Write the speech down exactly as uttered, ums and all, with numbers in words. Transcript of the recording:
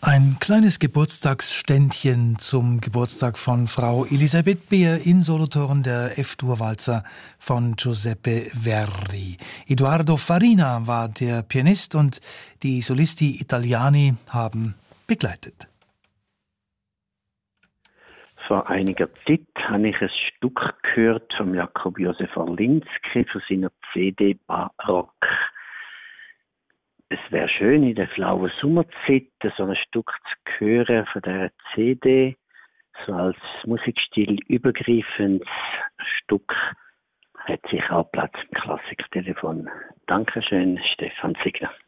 Ein kleines Geburtstagsständchen zum Geburtstag von Frau Elisabeth Beer in Solothurn, der F-Dur-Walzer von Giuseppe Verdi. Edoardo Farina war der Pianist und die Solisti Italiani haben begleitet. Vor einiger Zeit habe ich ein Stück gehört von Jakob Josef Orlinski für seine C D Barock. Es wäre schön, in der flauen Sommerzeit so ein Stück zu hören von dieser C D, so als Musikstil übergreifendes Stück, hat sich auch Platz im Klassikertelefon. Dankeschön, Stefan Signer.